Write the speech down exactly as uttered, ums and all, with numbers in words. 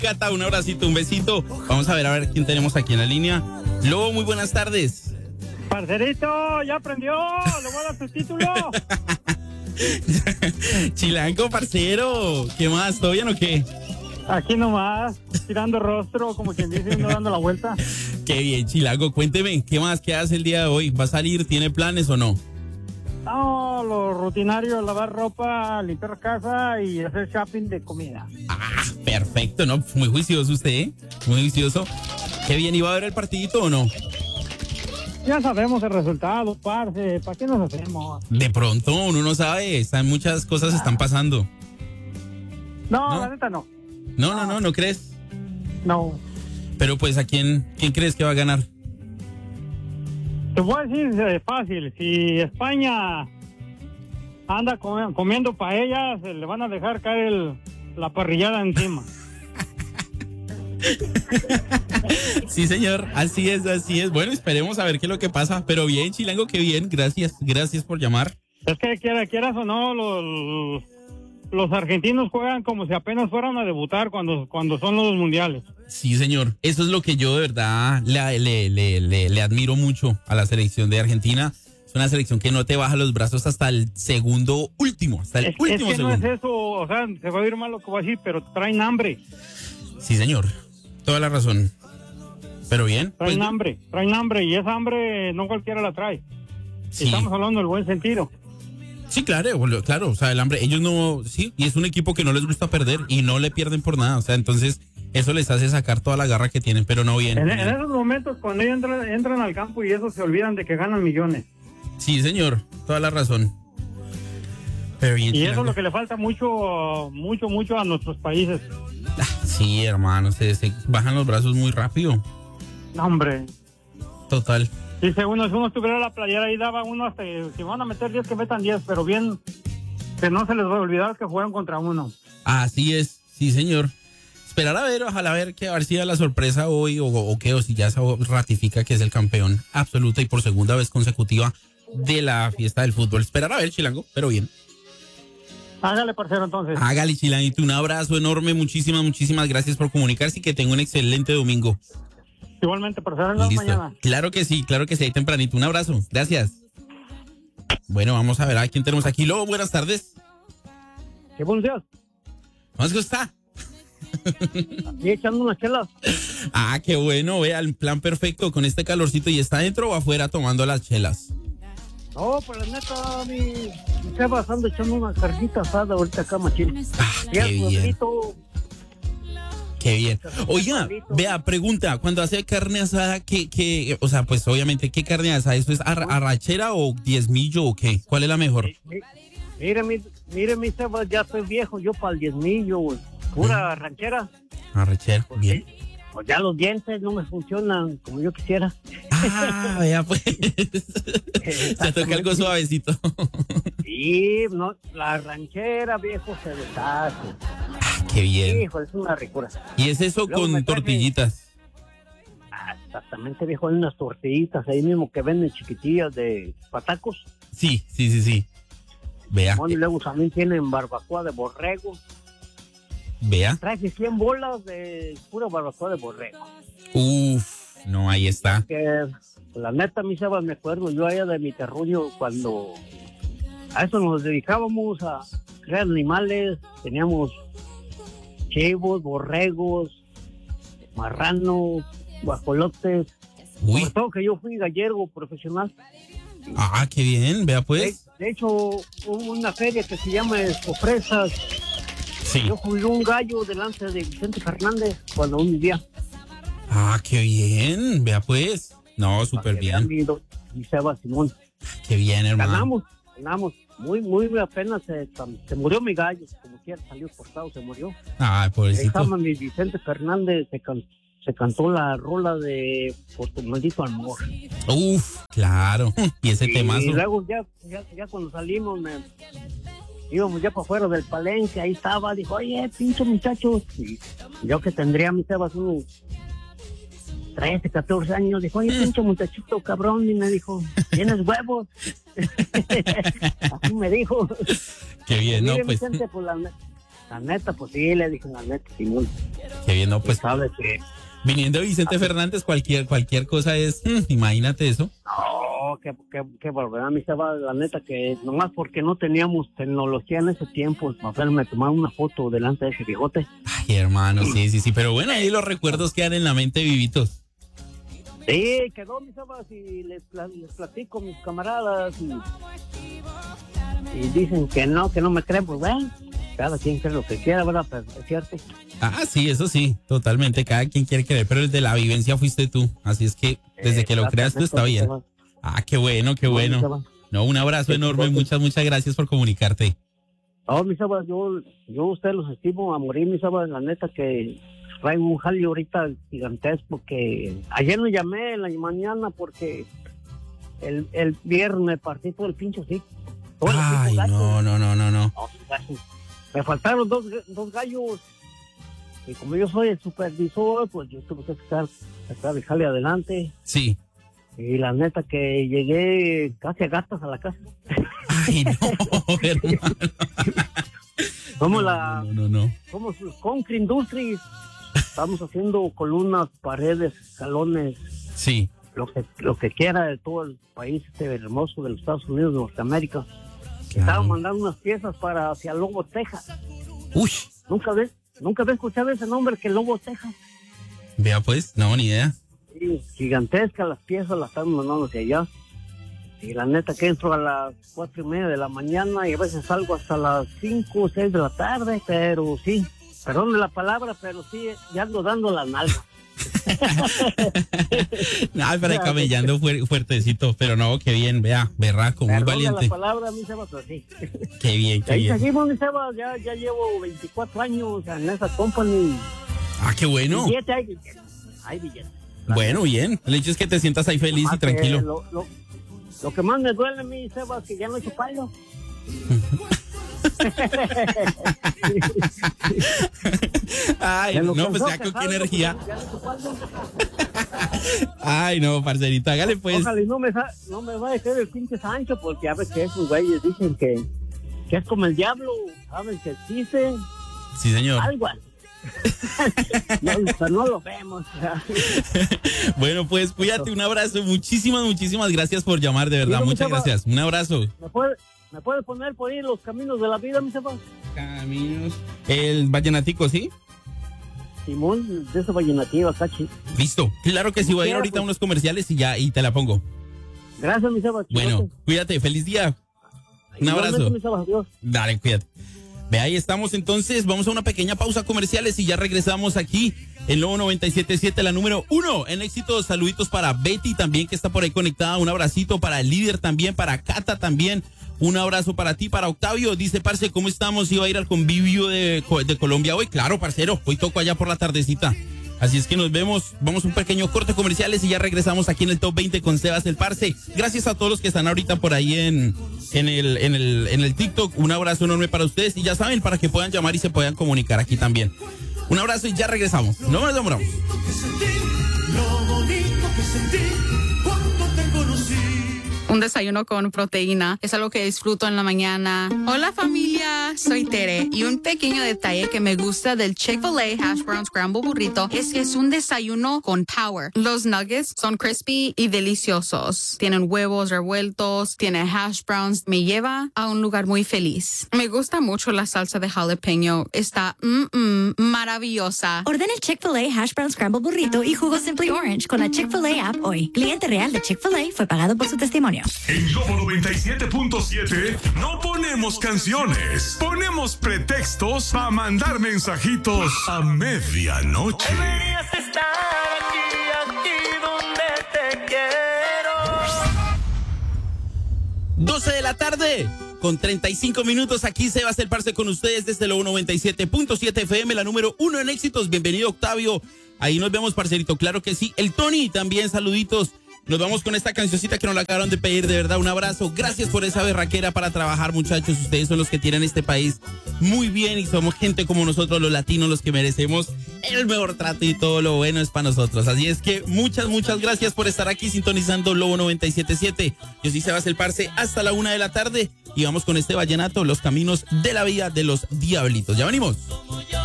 Cata, un abracito, un besito. Vamos a ver, a ver quién tenemos aquí en la línea. Lobo, muy buenas tardes. Parcerito, ya aprendió, le voy a dar tu título. Chilango, parcero, ¿qué más? ¿Todo bien o qué? Aquí nomás, tirando rostro, como quien dice, uno dando la vuelta. Qué bien, Chilango, cuénteme, ¿qué más? ¿Qué hace el día de hoy? ¿Va a salir? ¿Tiene planes o no? No, lo rutinario, lavar ropa, limpiar casa y hacer shopping de comida. Ah, perfecto, ¿no? Muy juicioso usted, ¿eh? Muy juicioso. Qué bien, ¿iba a ver el partidito o no? Ya sabemos el resultado, parce, ¿para qué nos hacemos? De pronto, uno no sabe, están, muchas cosas están pasando. No, ¿No? la neta no. No, no, no, ¿no crees? No. Pero pues, ¿a quién, quién crees que va a ganar? Te voy a decir eh, fácil, si España anda com- comiendo paellas, se le van a dejar caer el, la parrillada encima. Sí, señor, así es, así es. Bueno, esperemos a ver qué es lo que pasa. Pero bien, Chilango, qué bien, gracias, gracias por llamar. Es que quiera, quieras o no, los, los argentinos juegan como si apenas fueran a debutar cuando, cuando son los mundiales. Sí, señor, eso es lo que yo de verdad le, le, le, le, le admiro mucho a la selección de Argentina. Es una selección que no te baja los brazos hasta el segundo último, hasta el Es, último es que segundo. no es eso, o sea, se va a oír mal lo que voy a decir, pero traen hambre. Sí, señor, toda la razón. Pero bien. Traen pues, hambre, traen hambre y esa hambre no cualquiera la trae. sí. Estamos hablando del buen sentido. Sí, claro, boludo, claro, o sea, el hambre, ellos no, sí, y es un equipo que no les gusta perder y no le pierden por nada, o sea, entonces eso les hace sacar toda la garra que tienen, pero no bien. En, en esos momentos, cuando ellos entran, entran al campo y eso se olvidan de que ganan millones. Sí, señor, toda la razón. Pero bien. Y Chilango. eso es lo que le falta mucho, mucho, mucho a nuestros países. Ah, sí, hermano, se, se bajan los brazos muy rápido. No, hombre. Total. Dice uno, si uno estuviera en la playera ahí daba uno hasta, si van a meter diez que metan diez, pero bien, que no se les va a olvidar que juegan contra uno. Así es, sí, señor. Esperar a ver, ojalá ver que a ver si da la sorpresa hoy o, o qué, o si ya se ratifica que es el campeón absoluta y por segunda vez consecutiva de la fiesta del fútbol. Esperar a ver, Chilango, pero bien. Hágale, parcero, entonces. Hágale, Chilanguito, un abrazo enorme, muchísimas, muchísimas gracias por comunicarse y que tenga un excelente domingo. Igualmente, parcero, en la Listo. mañana. Claro que sí, claro que sí, ahí tempranito. Un abrazo, gracias. Bueno, vamos a ver a quién tenemos aquí. Lobo, buenas tardes. ¿Qué buenos días? ¿Cómo es que está? Aquí echando unas chelas. Ah, qué bueno, vea, el plan perfecto con este calorcito. ¿Y está adentro o afuera tomando las chelas? No, pues la neta, mi, mi Sebas anda echando una carnita asada ahorita acá, machín. Ah, qué bien. Suadrito. Qué bien. Oiga, vea, pregunta, cuando hace carne asada, ¿qué, qué, o sea, pues obviamente, ¿qué carne asada? ¿Esto es ar- arrachera o diezmillo o qué? ¿Cuál es la mejor? Mire, mi, mire, mi Sebas, ya estoy viejo, yo para el diezmillo, güey. Pura ranchera. Arrachera, bien. Pues ya los dientes no me funcionan como yo quisiera. Ah, vea pues. Se toca algo suavecito. Sí, no, la ranchera, viejo, se deshace. Ah, qué bien. Hijo, es una ricura. ¿Y es eso Luego con me traje- tortillitas? Ah, exactamente, viejo, hay unas tortillitas ahí mismo que venden chiquitillas de patacos. Sí, sí, sí, sí. Vea, Bueno, y luego también tienen barbacoa de borrego. vea. Traje cien bolas de pura barbacoa de borrego. Uf, no, ahí está. Que la neta, mi Sebas, me acuerdo yo allá de mi terruño cuando a eso nos dedicábamos a crear animales. Teníamos chivos, borregos, marranos, guajolotes. Uy, Sobre todo que yo fui gallego profesional. ah, qué bien, vea De, pues. de hecho, hubo una feria que se llama Escofresas. Sí. Yo jugué un gallo delante de Vicente Fernández cuando un día. Ah, qué bien, vea pues. No, súper bien. Mi, mi Sebas Simón. Qué bien, hermano. Ganamos, ganamos. Muy, muy apenas se, se murió mi gallo. Como quiera, salió cortado, se murió. Ah, Ahí pobrecito. estaba mi Vicente Fernández, se, can, se cantó la rola de Por tu maldito amor. Uf, claro. Y ese Y temazo. luego ya, ya, ya cuando salimos, me, íbamos ya para afuera del palenque, ahí estaba, dijo, oye, pinche muchacho. Y yo que tendría, mi Sebas, unos trece, catorce años, dijo, oye, pinche muchachito cabrón, y me dijo, ¿tienes huevos? Así me dijo. Qué bien, no, Mire, pues. Vicente, pues la, La neta, pues sí, le dije la neta, Simón. Qué bien, no, pues. Sabes que... Viniendo de Vicente Fernández, cualquier, cualquier cosa es, mm, imagínate eso. No, qué, qué, qué barbaridad, mi Seba, la neta que nomás porque no teníamos tecnología en ese tiempo, me tomaron una foto delante de ese bigote. Ay, hermano, sí, sí, sí, pero bueno, ahí los recuerdos quedan en la mente vivitos. Sí, quedó, mi Seba, y les, les platico a mis camaradas y, y dicen que no, que no me creen, pues bueno, cada quien cree lo que quiera, ¿verdad? Pero es cierto. Ah, sí, eso sí, totalmente. Cada quien quiere creer, pero el de la vivencia fuiste tú. Así es que desde que lo creas tú está bien. Ah, qué bueno, qué bueno. No, un abrazo enorme. Muchas, muchas gracias por comunicarte. Oh, mis sabas, yo, yo usted los estimo a morir, mis sabas. La neta que traigo un jale ahorita gigantesco que ayer me llamé en la mañana porque el, el viernes partí todo el pincho, sí. Ay, no, no, no, no, no. Me faltaron dos, dos gallos. Y como yo soy el supervisor, pues yo tuve que sacar, sacar el jale adelante. Sí. Y la neta que llegué casi a gatas a la casa. Ay, no, hermano. Somos la... No, no, no. Somos Concrete Industries. Estamos haciendo columnas, paredes, salones. Sí. Lo que, lo que quiera de todo el país este hermoso de los Estados Unidos de Norteamérica. Claro. Estaba mandando unas piezas para hacia Lobo, Texas. Uy. ¿Nunca ves? ¿Nunca había escuchado ese nombre que Lobo, Texas? Vea pues, no, ni idea. Sí, gigantescas las piezas, las están mandando hacia allá. Y la neta que entro a las cuatro y media de la mañana y a veces salgo hasta las cinco o seis de la tarde, pero sí, perdón de la palabra, pero sí, ya ando dando la nalga. Ay, para ir camellando fu- fuertecito, pero no, qué bien, vea, berraco, muy valiente. La palabra, mi Sebas, así. Qué bien, qué ahí bien. seguimos, mi Sebas, ya, ya llevo veinticuatro años en esa company. Ah, qué bueno. Billete, hay billetes, hay billetes. Bueno, bien, el hecho es que te sientas ahí feliz y tranquilo. Lo, lo, lo que más me duele a mí, Sebas, que ya no he hecho palo. Ay, no, pues ya con qué energía. Ay, no, parcerito, hágale pues. Ojalá y no me, no me va a dejar el pinche Sancho, porque a veces esos güeyes dicen que, que es como el diablo, saben que existe. Sí, señor. Algo así. No, pero no lo vemos. Bueno, pues cuídate, un abrazo, muchísimas, muchísimas gracias por llamar, de verdad, sí, muchas gracias, un abrazo. ¿Me puede, ¿Me puede poner por ahí los caminos de la vida, mi Sebas? Caminos. El vallenatico, ¿sí? Simón, de esa vallenativa, cachi. Listo, claro que sí, voy a ir ahorita a unos comerciales y ya, y te la pongo. Gracias, mi Sebas. Bueno, cuídate, feliz día. Un abrazo. Mi Sebas, adiós. Dale, cuídate. Ve, ahí estamos entonces, vamos a una pequeña pausa comerciales y ya regresamos aquí en Lobo noventa y siete punto siete, la número uno en éxitos. Saluditos para Betty también, que está por ahí conectada, un abracito para el líder también, para Cata también, un abrazo para ti, para Octavio. Dice, parce, ¿cómo estamos? ¿Iba a ir al convivio de, de Colombia hoy? Claro, parcero, hoy toco allá por la tardecita. Así es que nos vemos, vamos a un pequeño corte comerciales y ya regresamos aquí en el Top veinte con Sebas el Parce. Gracias a todos los que están ahorita por ahí en, en, el, en, el, en el TikTok. Un abrazo enorme para ustedes y ya saben, para que puedan llamar y se puedan comunicar aquí también. Un abrazo y ya regresamos. No nos demoramos. Lo bonito que sentí cuando te conocí. Un desayuno con proteína es algo que disfruto en la mañana. Hola familia, soy Tere y un pequeño detalle que me gusta del Chick-fil-A Hash Brown Scramble Burrito es que es un desayuno con power. Los nuggets son crispy y deliciosos. Tienen huevos revueltos, tiene hash browns. Me lleva a un lugar muy feliz. Me gusta mucho la salsa de jalapeño. Está mm, mm, maravillosa. Ordena el Chick-fil-A Hash Brown Scramble Burrito y jugo Simply Orange con la Chick-fil-A app hoy. Cliente real de Chick-fil-A fue pagado por su testimonio. En Lobo noventa y siete punto siete no ponemos canciones, ponemos pretextos a mandar mensajitos a medianoche. Deberías estar aquí, aquí donde te quiero. doce de la tarde, con treinta y cinco minutos, aquí Sebas el Parce con ustedes desde Lobo noventa y siete punto siete F M, la número uno en éxitos. Bienvenido, Octavio. Ahí nos vemos, parcerito, claro que sí. El Tony también, saluditos. Nos vamos con esta cancioncita que nos la acabaron de pedir. De verdad, un abrazo. Gracias por esa berraquera para trabajar, muchachos. Ustedes son los que tienen este país muy bien y somos gente como nosotros, los latinos, los que merecemos el mejor trato y todo lo bueno es para nosotros. Así es que muchas, muchas gracias por estar aquí sintonizando Lobo noventa y siete punto siete. Yo soy Sebas el Parce hasta la una de la tarde y vamos con este vallenato, Los Caminos de la Vida de los Diablitos. Ya venimos.